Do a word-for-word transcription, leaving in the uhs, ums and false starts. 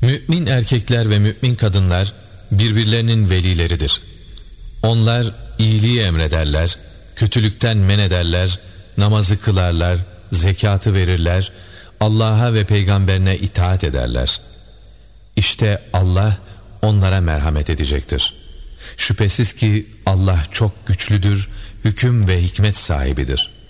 Mümin erkekler ve mümin kadınlar birbirlerinin velileridir. Onlar iyiliği emrederler, kötülükten men ederler, namazı kılarlar, zekatı verirler, Allah'a ve peygamberine itaat ederler. İşte Allah onlara merhamet edecektir. Şüphesiz ki Allah çok güçlüdür, hüküm ve hikmet sahibidir.